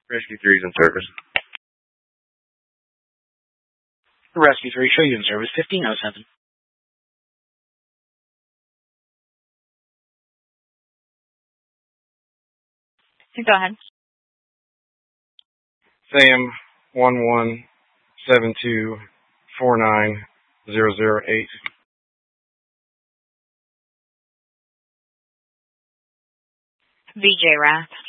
Rescue 3's in service. Rescue 3, show you in service, 1507. Go ahead. Sam 1172490008. VJ Wrath.